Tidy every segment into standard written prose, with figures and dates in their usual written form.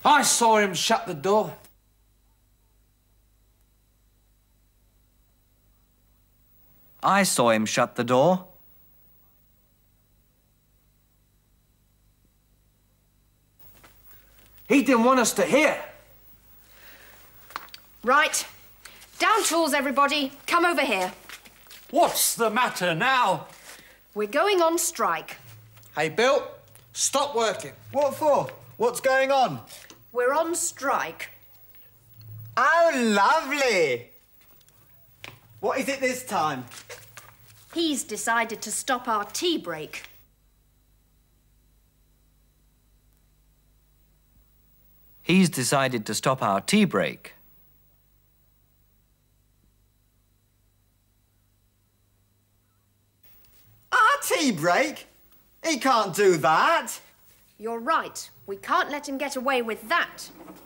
I saw him shut the door. I saw him shut the door. He didn't want us to hear. Right. Down tools, everybody. Come over here. What's the matter now? We're going on strike. Hey, Bill, stop working. What for? What's going on? We're on strike. Oh, lovely. What is it this time? He's decided to stop our tea break. He's decided to stop our tea break. Our tea break? He can't do that. You're right. We can't let him get away with that.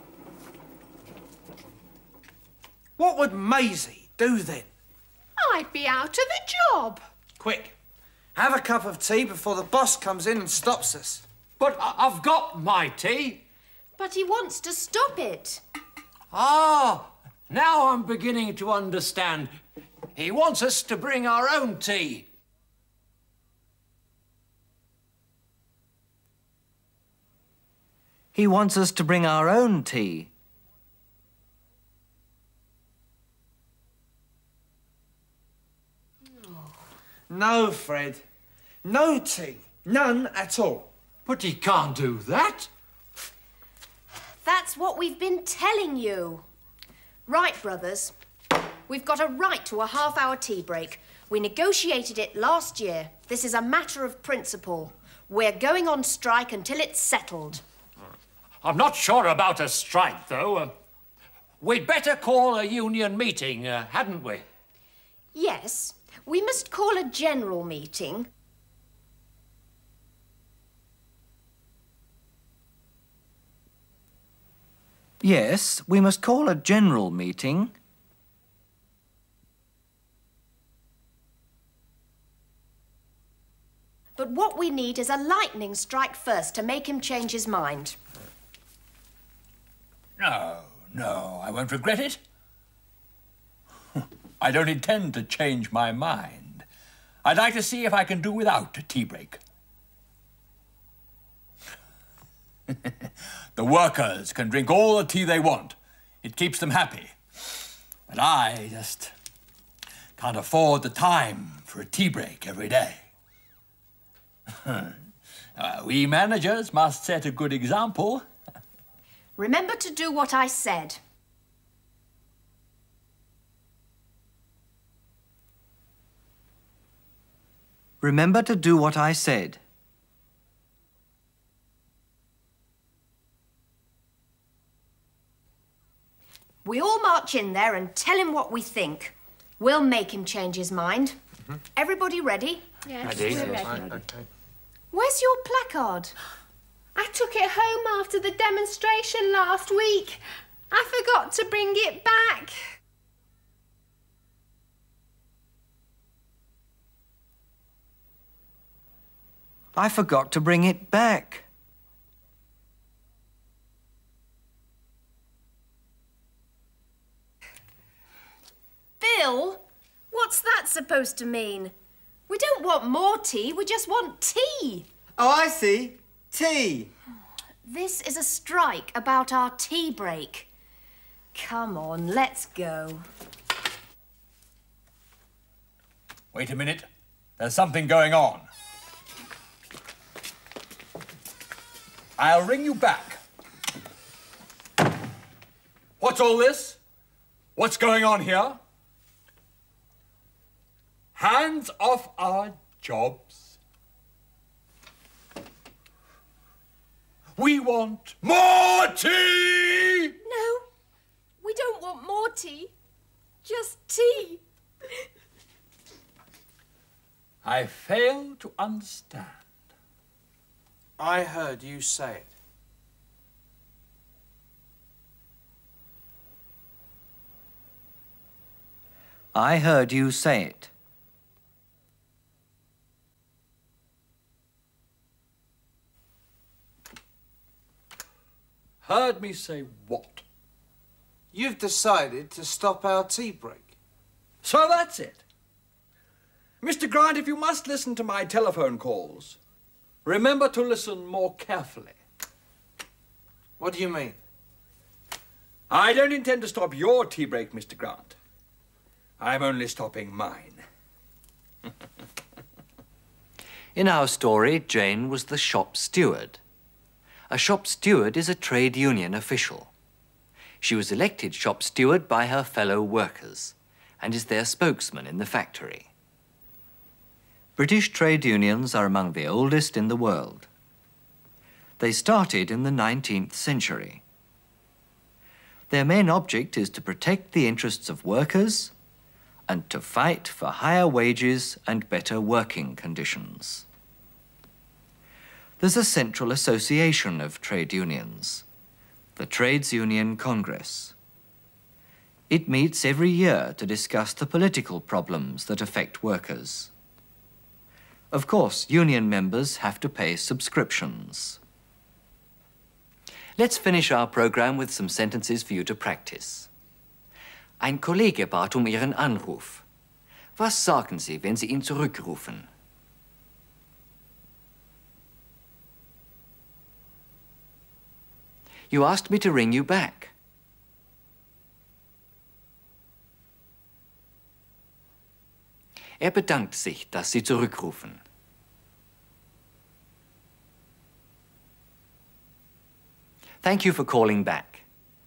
What would Maisie do then? I'd be out of a job. Quick, have a cup of tea before the boss comes in and stops us. But I've got my tea. But he wants to stop it. Ah, now I'm beginning to understand. He wants us to bring our own tea. He wants us to bring our own tea. No, Fred. No tea. None at all. But he can't do that. That's what we've been telling you. Right, brothers. We've got a right to a half-hour tea break. We negotiated it last year. This is a matter of principle. We're going on strike until it's settled. I'm not sure about a strike, though. We'd better call a union meeting, hadn't we? Yes, we must call a general meeting. Yes, we must call a general meeting. But what we need is a lightning strike first to make him change his mind. No, I won't regret it. I don't intend to change my mind. I'd like to see if I can do without a tea break. The workers can drink all the tea they want. It keeps them happy. But I just can't afford the time for a tea break every day. We managers must set a good example. Remember to do what I said. Remember to do what I said. We all march in there and tell him what we think. We'll make him change his mind. Everybody ready? Yes, Ready. we're ready. Okay. Where's your placard? I took it home after the demonstration last week. I forgot to bring it back. I forgot to bring it back. Bill, what's that supposed to mean? We don't want more tea, we just want tea. Oh, I see. Tea. This is a strike about our tea break. Come on, let's go. Wait a minute. There's something going on. I'll ring you back. What's all this? What's going on here? Hands off our jobs. We want more tea! No, we don't want more tea. Just tea. I fail to understand. I heard you say it. I heard you say it. Heard me say what? You've decided to stop our tea break. So that's it. Mr. Grant, if you must listen to my telephone calls, remember to listen more carefully. What do you mean? I don't intend to stop your tea break, Mr. Grant. I'm only stopping mine. In our story, Jane was the shop steward. A shop steward is a trade union official. She was elected shop steward by her fellow workers and is their spokesman in the factory. British trade unions are among the oldest in the world. They started in the 19th century. Their main object is to protect the interests of workers and to fight for higher wages and better working conditions. There's a central association of trade unions, the Trades Union Congress. It meets every year to discuss the political problems that affect workers. Of course, union members have to pay subscriptions. Let's finish our program with some sentences for you to practice. Ein Kollege bat Ihren Anruf. Was sagen Sie, wenn Sie ihn zurückrufen? You asked me to ring you back. Bedankt sich, dass Sie zurückrufen. Thank you for calling back.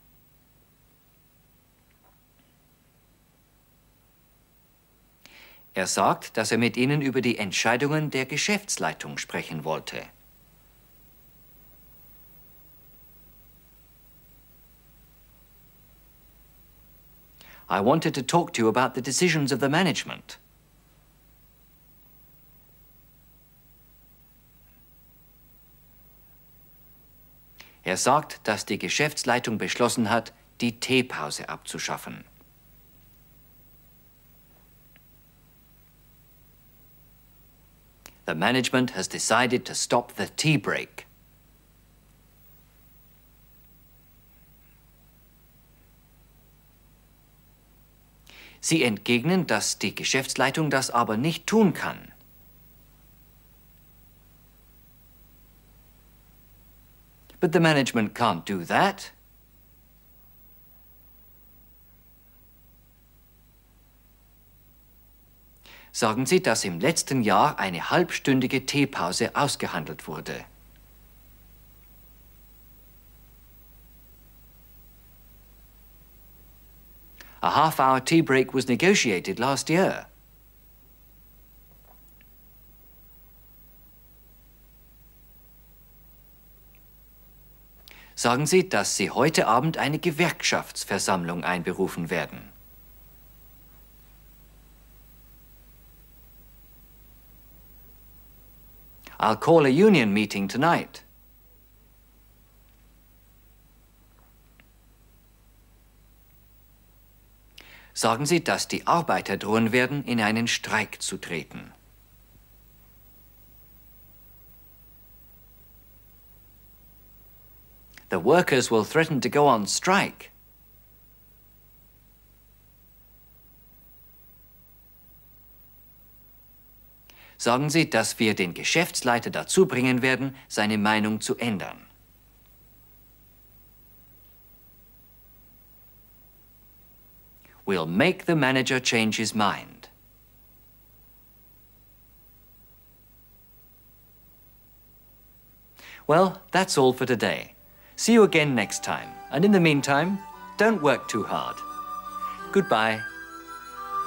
Sagt, dass mit Ihnen über die Entscheidungen der Geschäftsleitung sprechen wollte. I wanted to talk to you about the decisions of the management. Sagt, dass die Geschäftsleitung beschlossen hat, die Teepause abzuschaffen. The management has decided to stop the tea break. Sie entgegnen, dass die Geschäftsleitung das aber nicht tun kann. But the management can't do that. Sagen Sie, dass im letzten Jahr eine halbstündige Teepause ausgehandelt wurde. A half-hour tea break was negotiated last year. Sagen Sie, dass Sie heute Abend eine Gewerkschaftsversammlung einberufen werden. I'll call a union meeting tonight. Sagen Sie, dass die Arbeiter drohen werden, in einen Streik zu treten. The workers will threaten to go on strike. Sagen Sie, dass wir den Geschäftsleiter dazu bringen werden, seine Meinung zu ändern. We'll make the manager change his mind. Well, that's all for today. See you again next time. And in the meantime, don't work too hard. Goodbye.